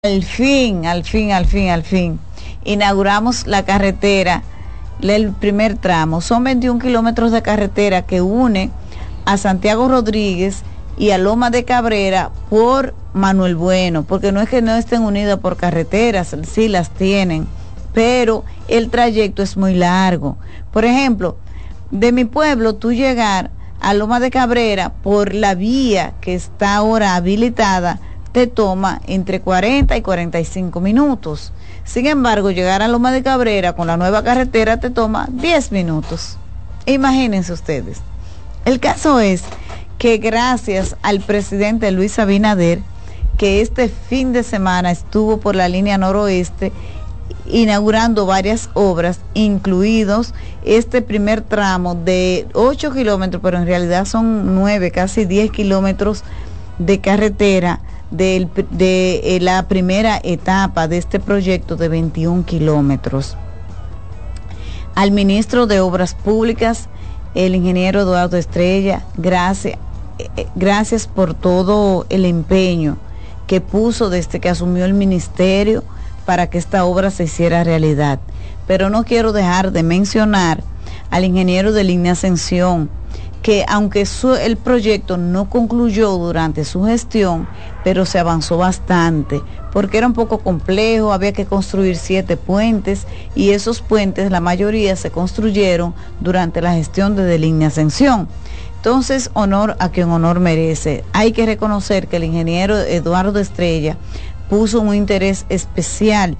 Al fin, inauguramos la carretera, el primer tramo. Son 21 kilómetros de carretera que une a Santiago Rodríguez y a Loma de Cabrera por Manuel Bueno, porque no es que no estén unidas por carreteras, sí las tienen, pero el trayecto es muy largo. Por ejemplo, de mi pueblo, tú llegar a Loma de Cabrera por la vía que está ahora habilitada, te toma entre 40 y 45 minutos. Sin embargo, llegar a Loma de Cabrera con la nueva carretera te toma 10 minutos. Imagínense ustedes. El caso es que gracias al presidente Luis Abinader, que este fin de semana estuvo por la línea noroeste inaugurando varias obras, incluidos este primer tramo de 8 kilómetros, pero en realidad son 9, casi 10 kilómetros de carretera, de la primera etapa de este proyecto de 21 kilómetros. Al ministro de Obras Públicas, el ingeniero Eduardo Estrella, gracias por todo el empeño que puso desde que asumió el ministerio para que esta obra se hiciera realidad. Pero no quiero dejar de mencionar al ingeniero de Línea Ascensión, que aunque el proyecto no concluyó durante su gestión, pero se avanzó bastante, porque era un poco complejo, había que construir 7 puentes, y esos puentes, la mayoría, se construyeron durante la gestión de Línea Ascensión. Entonces, honor a quien honor merece. Hay que reconocer que el ingeniero Eduardo Estrella puso un interés especial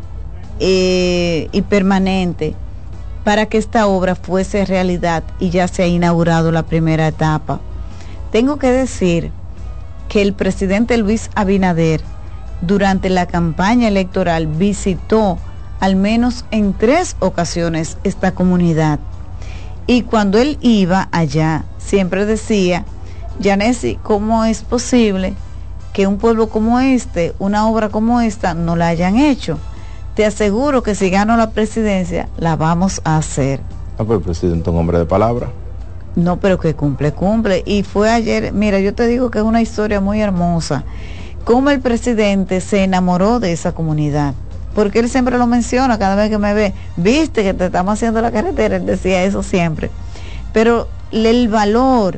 y permanente para que esta obra fuese realidad, y ya se ha inaugurado la primera etapa. Tengo que decir que el presidente Luis Abinader, durante la campaña electoral, visitó al menos en 3 ocasiones esta comunidad. Y cuando él iba allá, siempre decía: Yanesi, ¿cómo es posible que un pueblo como este, una obra como esta, no la hayan hecho? Te aseguro que si gano la presidencia, la vamos a hacer. Ah, pues el presidente es un hombre de palabra. No, pero que cumple. Y fue ayer, mira, yo te digo que es una historia muy hermosa, cómo el presidente se enamoró de esa comunidad, porque él siempre lo menciona cada vez que me ve. Viste que te estamos haciendo la carretera, él decía eso siempre. Pero el valor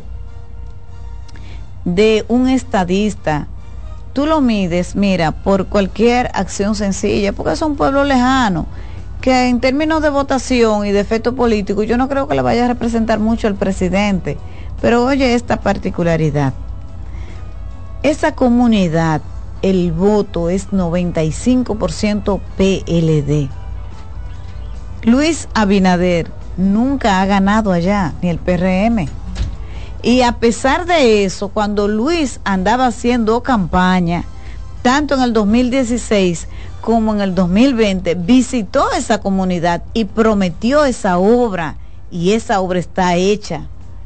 de un estadista, tú lo mides, mira, por cualquier acción sencilla, porque es un pueblo lejano, que en términos de votación y de efecto político, yo no creo que le vaya a representar mucho al presidente, pero oye esta particularidad. Esa comunidad, el voto es 95% PLD. Luis Abinader nunca ha ganado allá, ni el PRM. Y a pesar de eso, cuando Luis andaba haciendo campaña, tanto en el 2016 como en el 2020, visitó esa comunidad y prometió esa obra, y esa obra está hecha.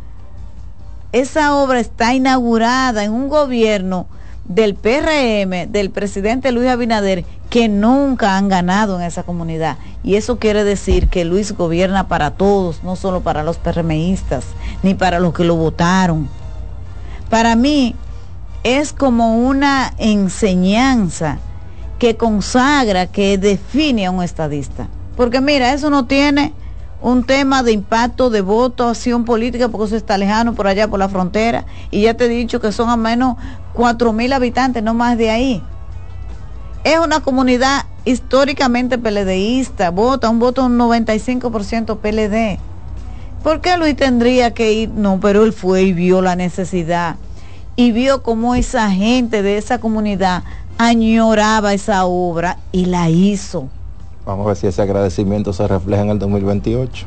Esa obra está inaugurada en un gobierno del PRM, del presidente Luis Abinader, que nunca han ganado en esa comunidad. Y eso quiere decir que Luis gobierna para todos, no solo para los PRMistas, ni para los que lo votaron. Para mí es como una enseñanza que consagra, que define a un estadista. Porque mira, eso no tiene un tema de impacto de votación política, porque eso está lejano por allá por la frontera, y ya te he dicho que son al menos 4,000 habitantes, no más de ahí. Es una comunidad históricamente PLDista, un voto un 95% PLD. ¿Por qué Luis tendría que ir? No, pero él fue y vio la necesidad, y vio cómo esa gente de esa comunidad añoraba esa obra y la hizo. Vamos a ver si ese agradecimiento se refleja en el 2028.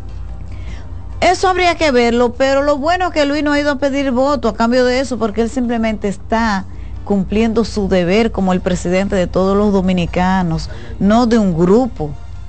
Eso habría que verlo, pero lo bueno es que Luis no ha ido a pedir voto a cambio de eso, porque él simplemente está cumpliendo su deber como el presidente de todos los dominicanos, no de un grupo.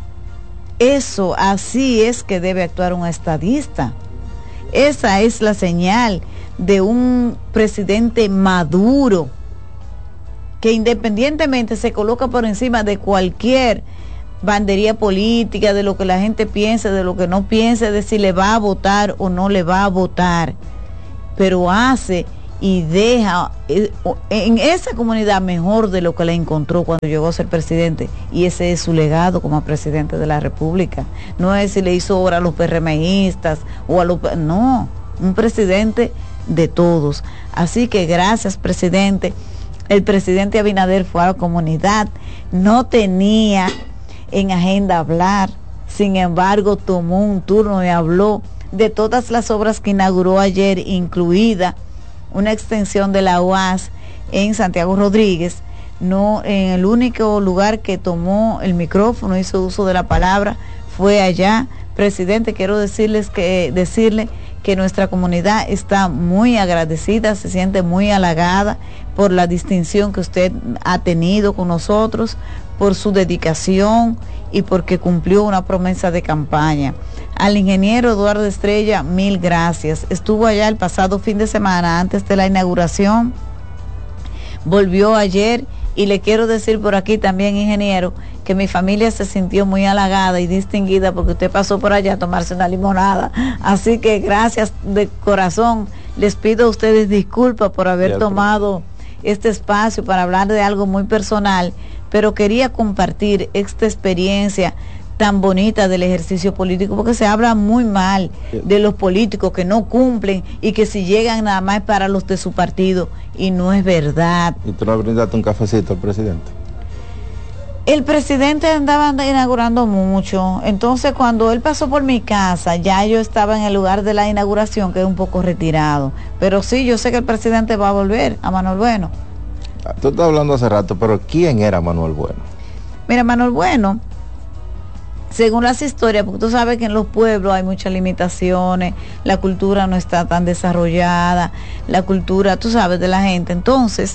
Eso, así es que debe actuar un estadista. Esa es la señal de un presidente maduro, que independientemente se coloca por encima de cualquier bandería política, de lo que la gente piense, de lo que no piense, de si le va a votar o no le va a votar, pero hace y deja en esa comunidad mejor de lo que la encontró cuando llegó a ser presidente, y ese es su legado como presidente de la República. No es si le hizo obra a los PRMistas o a los... No, un presidente de todos. Así que gracias, presidente. El presidente Abinader fue a la comunidad, no tenía en agenda hablar, sin embargo tomó un turno y habló de todas las obras que inauguró ayer, incluida una extensión de la UAS en Santiago Rodríguez. No, en el único lugar que tomó el micrófono, hizo uso de la palabra, fue allá. Presidente, quiero decirle que nuestra comunidad está muy agradecida, se siente muy halagada por la distinción que usted ha tenido con nosotros, por su dedicación y porque cumplió una promesa de campaña. Al ingeniero Eduardo Estrella, 1000 gracias. Estuvo allá el pasado fin de semana antes de la inauguración, volvió ayer, y le quiero decir por aquí también, ingeniero, que mi familia se sintió muy halagada y distinguida porque usted pasó por allá a tomarse una limonada. Así que gracias de corazón. Les pido a ustedes disculpas por haber tomado este espacio para hablar de algo muy personal, pero quería compartir esta experiencia tan bonita del ejercicio político, porque se habla muy mal de los políticos que no cumplen y que si llegan nada más para los de su partido, y no es verdad. ¿Y tú no brindaste un cafecito al presidente? El presidente andaba inaugurando mucho, entonces cuando él pasó por mi casa, ya yo estaba en el lugar de la inauguración, que es un poco retirado, pero sí, yo sé que el presidente va a volver, a Manuel Bueno. Tú estás hablando hace rato, pero ¿quién era Manuel Bueno? Mira, Manuel Bueno, según las historias, porque tú sabes que en los pueblos hay muchas limitaciones, la cultura no está tan desarrollada, la cultura, tú sabes, de la gente, entonces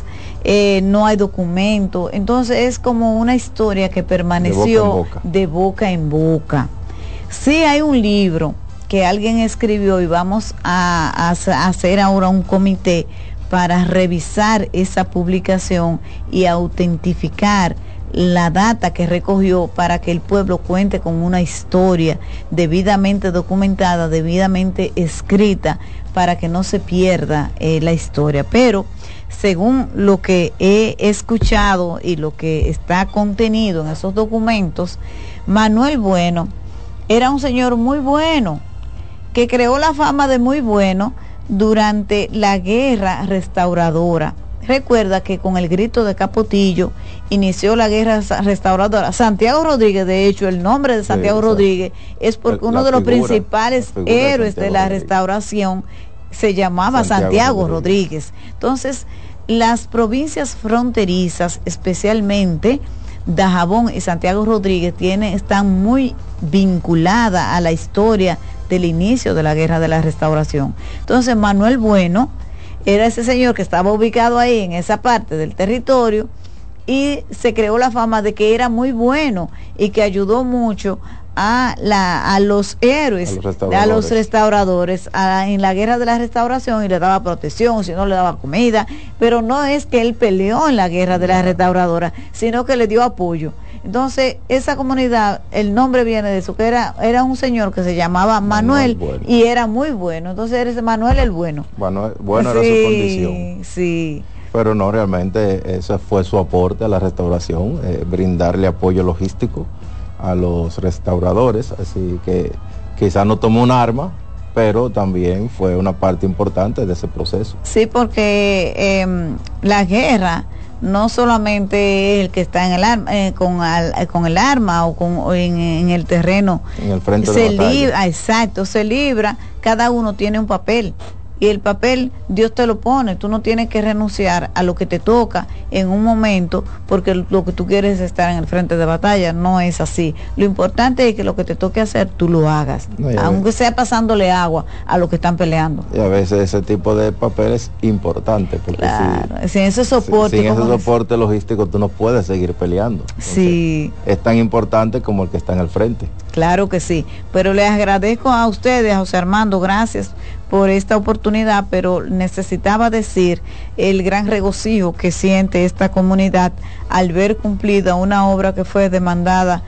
no hay documento, entonces es como una historia que permaneció de boca en boca. Sí hay un libro que alguien escribió y vamos a hacer ahora un comité para revisar esa publicación y autentificar la data que recogió para que el pueblo cuente con una historia debidamente documentada, debidamente escrita, para que no se pierda la historia. Pero según lo que he escuchado y lo que está contenido en esos documentos, Manuel Bueno era un señor muy bueno, que creó la fama de muy bueno durante la guerra restauradora. Recuerda que con el grito de Capotillo inició la guerra restauradora. Santiago Rodríguez, de hecho, el nombre de Santiago Rodríguez es porque uno de los principales héroes de la restauración se llamaba Santiago Rodríguez. Entonces, las provincias fronterizas, especialmente Dajabón y Santiago Rodríguez, están muy vinculadas a la historia del inicio de la guerra de la restauración. Entonces, Manuel Bueno era ese señor que estaba ubicado ahí en esa parte del territorio, y se creó la fama de que era muy bueno y que ayudó mucho a los héroes, a los restauradores en la guerra de la restauración, y le daba protección, si no le daba comida, pero no es que él peleó en la guerra de la restauradora, sino que le dio apoyo. Entonces, esa comunidad, el nombre viene de eso, que era un señor que se llamaba Manuel bueno, y era muy bueno. Entonces, eres Manuel el Bueno. Bueno era su condición. Sí. Pero no, realmente ese fue su aporte a la restauración, brindarle apoyo logístico a los restauradores. Así que quizás no tomó un arma, pero también fue una parte importante de ese proceso. Sí, porque la guerra no solamente el que está en el arma, con el arma o en el terreno, en el frente de batalla. Libra, exacto, se libra, cada uno tiene un papel, y el papel Dios te lo pone, tú no tienes que renunciar a lo que te toca en un momento porque lo que tú quieres es estar en el frente de batalla. No es así. Lo importante es que lo que te toque hacer tú lo hagas, aunque sea pasándole agua a los que están peleando. Y a veces ese tipo de papel es importante, porque claro, sin ese soporte, sin ese soporte logístico tú no puedes seguir peleando. Entonces, sí, es tan importante como el que está en el frente. Claro que sí, pero les agradezco a ustedes, a José Armando, gracias por esta oportunidad, pero necesitaba decir el gran regocijo que siente esta comunidad al ver cumplida una obra que fue demandada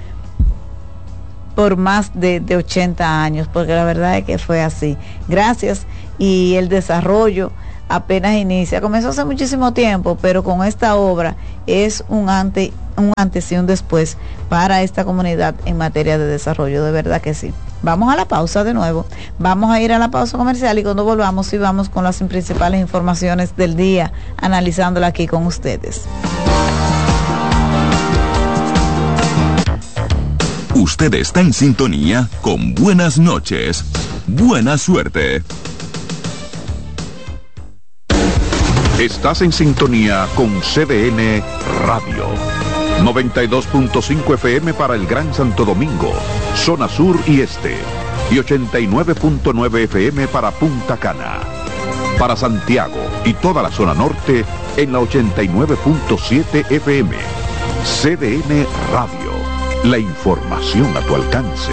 por más de 80 años, porque la verdad es que fue así. Gracias, y el desarrollo apenas inicia. Comenzó hace muchísimo tiempo, pero con esta obra es un antes y un después para esta comunidad en materia de desarrollo, de verdad que sí. Vamos a la pausa de nuevo, vamos a ir a la pausa comercial y cuando volvamos sí vamos con las principales informaciones del día, analizándola aquí con ustedes. Usted está en sintonía con Buenas noches, buena suerte. Estás en sintonía con CDN Radio. 92.5 FM para el Gran Santo Domingo, zona sur y este. Y 89.9 FM para Punta Cana. Para Santiago y toda la zona norte en la 89.7 FM. CDN Radio. La información a tu alcance.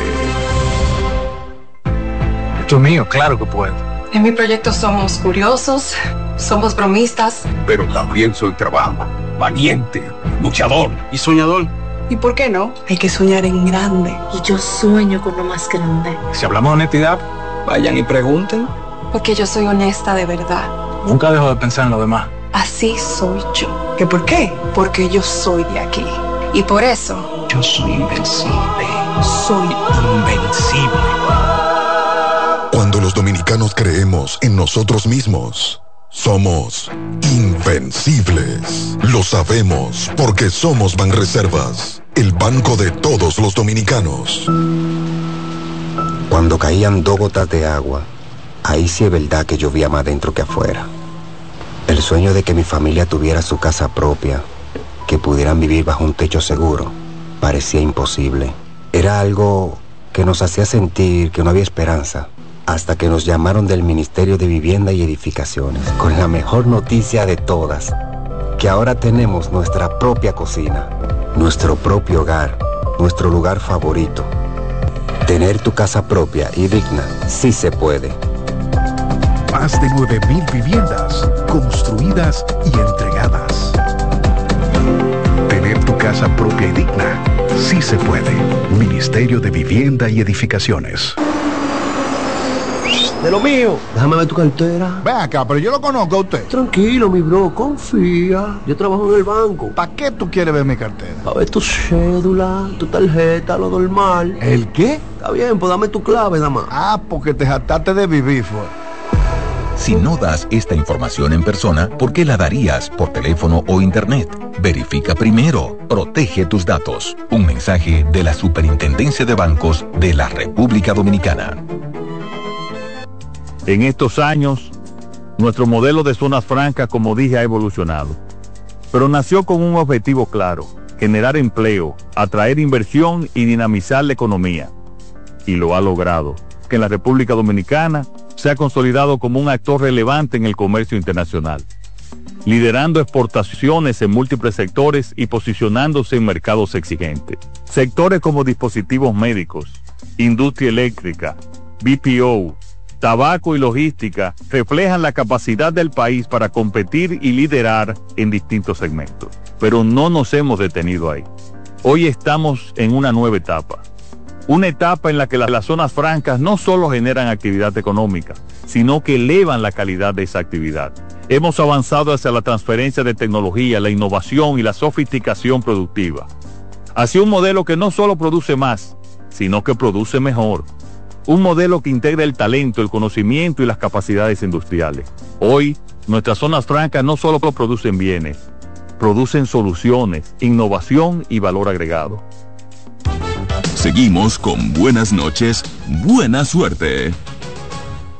Esto es mío, claro que puedo. En mi proyecto somos curiosos, somos bromistas. Pero también soy trabajo, valiente, luchador y soñador. ¿Y por qué no? Hay que soñar en grande. Y yo sueño con lo más grande. Si hablamos de honestidad, Vayan y pregunten. Porque yo soy honesta de verdad. nunca dejo de pensar en lo demás. Así soy yo. ¿Qué por qué? Porque yo soy de aquí. Y por eso... Yo soy invencible. Soy invencible. Cuando los dominicanos creemos en nosotros mismos, somos invencibles. Lo sabemos porque somos Banreservas, el banco de todos los dominicanos. Cuando caían 2 gotas de agua, ahí sí es verdad que llovía más dentro que afuera. El sueño de que mi familia tuviera su casa propia, que pudieran vivir bajo un techo seguro, parecía imposible. Era algo que nos hacía sentir que no había esperanza, hasta que nos llamaron del Ministerio de Vivienda y Edificaciones, con la mejor noticia de todas, que ahora tenemos nuestra propia cocina, nuestro propio hogar, nuestro lugar favorito. Tener tu casa propia y digna sí se puede. Más de 9,000 viviendas construidas y entregadas. Tener tu casa propia y digna sí se puede. Ministerio de Vivienda y Edificaciones. De lo mío, déjame ver tu cartera. Ven acá, pero yo lo conozco a usted. Tranquilo, mi bro, confía. Yo trabajo en el banco. ¿Para qué tú quieres ver mi cartera? A ver tu cédula, tu tarjeta, lo normal. ¿El qué? Está bien, pues dame tu clave, nada más. Ah, porque te jactaste de vivir, fue. Si no das esta información en persona, ¿por qué la darías por teléfono o internet? Verifica primero. Protege tus datos. Un mensaje de la Superintendencia de Bancos de la República Dominicana. En estos años, nuestro modelo de zonas francas, como dije, ha evolucionado. Pero nació con un objetivo claro: generar empleo, atraer inversión y dinamizar la economía. Y lo ha logrado, que en la República Dominicana se ha consolidado como un actor relevante en el comercio internacional, liderando exportaciones en múltiples sectores y posicionándose en mercados exigentes. Sectores como dispositivos médicos, industria eléctrica, BPO, tabaco y logística reflejan la capacidad del país para competir y liderar en distintos segmentos. Pero no nos hemos detenido ahí. Hoy estamos en una nueva etapa. Una etapa en la que las zonas francas no solo generan actividad económica, sino que elevan la calidad de esa actividad. Hemos avanzado hacia la transferencia de tecnología, la innovación y la sofisticación productiva. Hacia un modelo que no solo produce más, sino que produce mejor. Un modelo que integra el talento, el conocimiento y las capacidades industriales. Hoy, nuestras zonas francas no solo producen bienes, producen soluciones, innovación y valor agregado. Seguimos con Buenas noches, buena suerte.